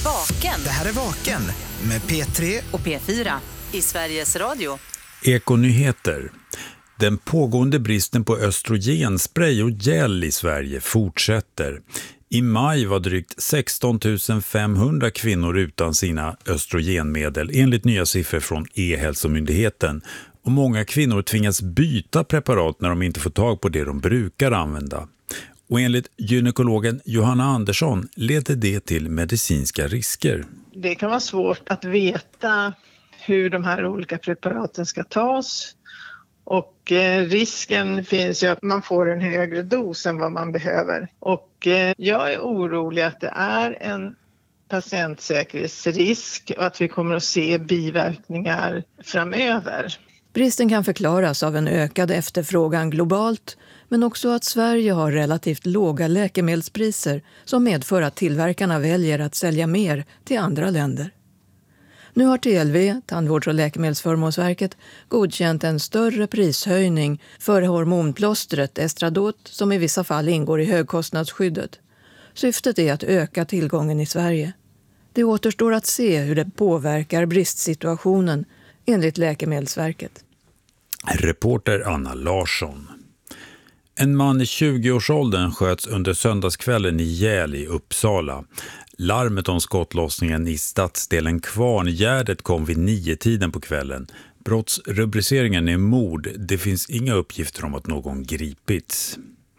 Vaken. Det här är Vaken med P3 och P4 i Sveriges Radio. Ekonyheter. Den pågående bristen på östrogenspray och gel i Sverige fortsätter. I maj var drygt 16 500 kvinnor utan sina östrogenmedel enligt nya siffror från E-hälsomyndigheten. Och många kvinnor tvingas byta preparat när de inte får tag på det de brukar använda. Och enligt gynekologen Johanna Andersson leder det till medicinska risker. Det kan vara svårt att veta hur de här olika preparaten ska tas. Och risken finns ju att man får en högre dos än vad man behöver. Och jag är orolig att det är en patientsäkerhetsrisk och att vi kommer att se biverkningar framöver. Bristen kan förklaras av en ökad efterfrågan globalt, men också att Sverige har relativt låga läkemedelspriser som medför att tillverkarna väljer att sälja mer till andra länder. Nu har TLV, Tandvårds- och läkemedelsförmånsverket, godkänt en större prishöjning för hormonplåstret Estradot som i vissa fall ingår i högkostnadsskyddet. Syftet är att öka tillgången i Sverige. Det återstår att se hur det påverkar bristsituationen enligt Läkemedelsverket. Reporter Anna Larsson. En man i 20-årsåldern sköts under söndagskvällen ihjäl i Uppsala. Larmet om skottlossningen i stadsdelen Kvarngärdet kom vid 9-tiden på kvällen. Brottsrubriceringen är mord. Det finns inga uppgifter om att någon gripits.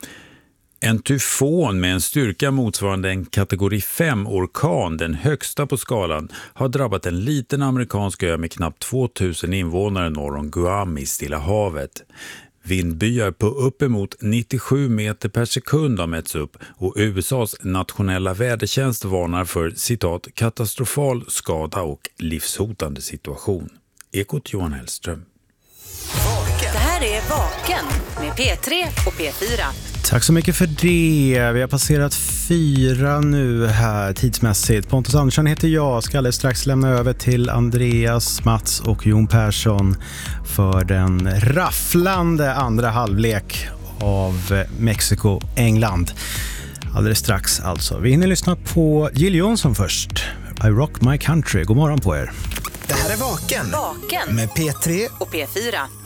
En tyfon med en styrka motsvarande en kategori 5-orkan, den högsta på skalan, har drabbat en liten amerikansk ö med knappt 2000 invånare norr om Guam i Stilla havet. Vindbyar på uppemot 97 meter per sekund har mätts upp och USAs nationella vädertjänst varnar för citat katastrofal skada och livshotande situation. Ekot Johan Hellström. Det här är Vaken med P3 och P4. Tack så mycket för det. Vi har passerat 4 nu här tidsmässigt. Pontus Andersson heter jag. Ska alldeles strax lämna över till Andreas, Mats och Jon Persson för den rafflande andra halvlek av Mexiko-England. Alldeles strax alltså. Vi hinner lyssna på Jill Johnson först. I Rock My Country. God morgon på er. Det här är Vaken med P3 och P4.